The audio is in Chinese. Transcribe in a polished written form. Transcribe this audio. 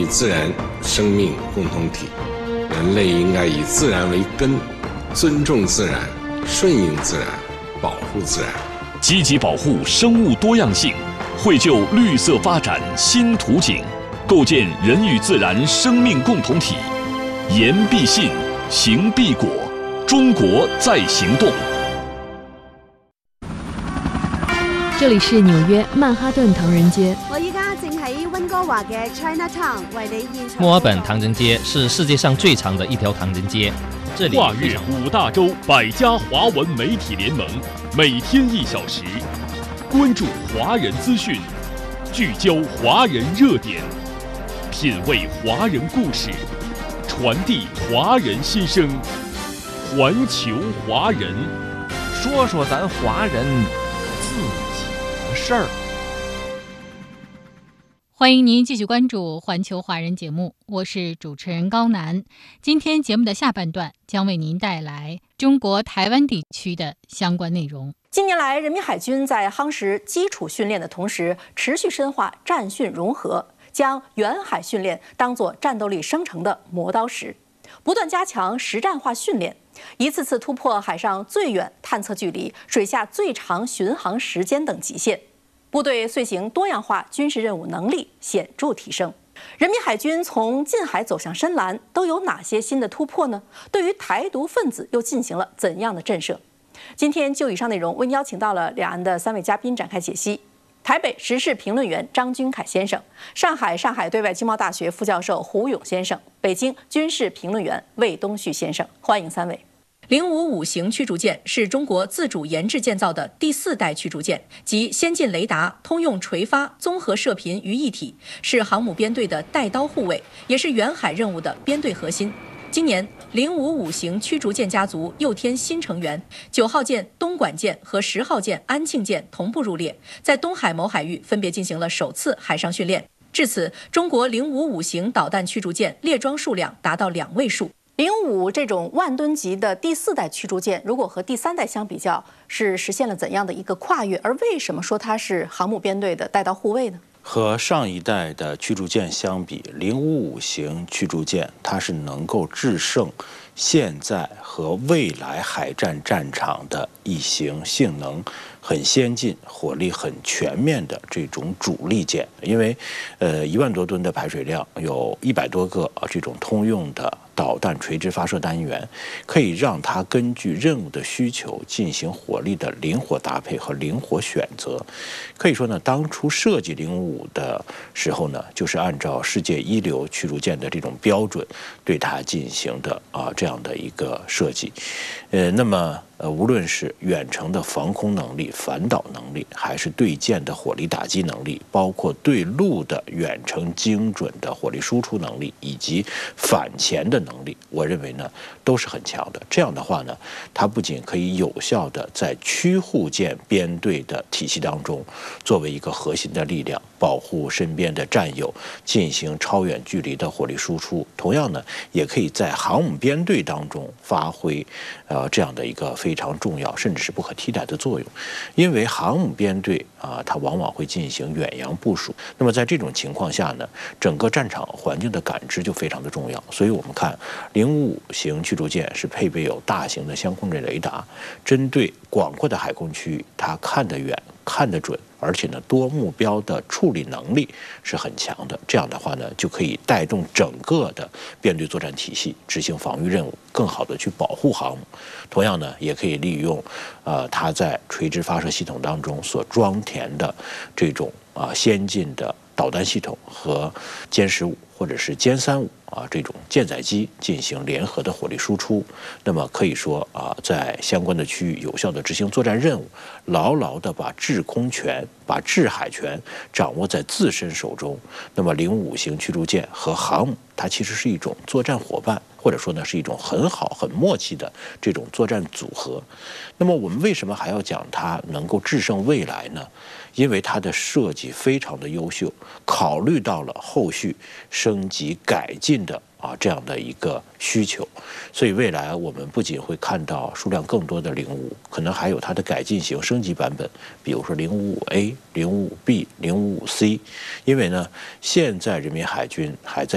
自然生命共同体，人类应该以自然为根，尊重自然，顺应自然，保护自然， 积极保护生物多样性，绘就绿色发展新图景，构建人与自然生命共同体。言必信，行必果，中国在行动。 这里是纽约曼哈顿唐人街。 我依家正喺温哥華嘅 Chinatown 為你現場。 墨爾本唐人街是世界上最长的一条唐人街，这里跨越5大洲100家华文媒体联盟，每天1小时，关注华人资讯，聚焦华人热点，品味华人故事，传递华人心声，环球华人， 说说咱华人自己的事儿。 欢迎您继续关注环球华人节目，我是主持人高楠。今天节目的下半段将为您带来中国台湾地区的相关内容。 近年来，人民海军在夯实基础训练的同时，持续深化战训融合，将远海训练当作战斗力生成的磨刀石，不断加强实战化训练，一次次突破海上最远探测距离、水下最长巡航时间等极限。部队遂行多样化军事任务能力显著提升。人民海军从近海走向深蓝都有哪些新的突破呢？对于台独分子又进行了怎样的震慑？今天就以上内容为您邀请到了两岸的3位嘉宾展开解析。台北时事评论员张君凯先生，上海对外经贸大学副教授胡勇先生，北京军事评论员魏东旭先生，欢迎3位。055型驱逐舰是中国自主研制建造的第4代驱逐舰，集先进雷达、通用垂发、综合射频于一体，是航母编队的带刀护卫，也是远海任务的编队核心。今年055型驱逐舰家族又添新成员，9号舰东莞舰和10号舰安庆舰同步入列，在东海某海域分别进行了首次海上训练。至此，中国055型导弹驱逐舰列装数量达到2位数。055这种万吨级的第4代驱逐舰，如果和第3代相比较，是实现了怎样的一个跨越？而为什么说它是航母编队的带刀护卫呢？ 和上一代的驱逐舰相比，055型驱逐舰它是能够制胜现在和未来海战战场的一型性能很先进、火力很全面的这种主力舰。因为1万多吨的排水量，有100多个这种通用的导弹垂直发射单元，可以让它根据任务的需求进行火力的灵活搭配和灵活选择。可以说呢，当初设计055的时候呢，就是按照世界一流驱逐舰的这种标准对它进行的这样的一个设计。那么无论是远程的防空能力、反导能力，还是对舰的火力打击能力，包括对陆的远程精准的火力输出能力，以及反潜的能力，我认为呢都是很强的。这样的话呢，它不仅可以有效的在驱护舰编队的体系当中作为一个核心的力量，保护身边的战友，进行超远距离的火力输出，同样呢，也可以在航母编队当中发挥这样的一个非常重要甚至是不可替代的作用。因为航母编队它往往会进行远洋部署，那么在这种情况下呢，整个战场环境的感知就非常的重要。所以我们看055型驱逐舰是配备有大型的相控阵雷达，针对广阔的海空区域，它看得远、看得准，而且呢，多目标的处理能力是很强的。这样的话呢，就可以带动整个的编队作战体系执行防御任务，更好的去保护航母。同样呢，也可以利用它在垂直发射系统当中所装填的这种先进的导弹系统和歼15或者是歼35这种舰载机进行联合的火力输出。那么可以说在相关的区域有效的执行作战任务，牢牢的把制空权、把制海权掌握在自身手中。那么055型驱逐舰和航母，它其实是一种作战伙伴，或者说呢是一种很好、很默契的这种作战组合。那么我们为什么还要讲它能够制胜未来呢？因为它的设计非常的优秀，考虑到了后续升级改进的这样的一个需求，所以未来我们不仅会看到数量更多的055，可能还有它的改进型升级版本，比如说055A、055B、055C。因为呢，现在人民海军还在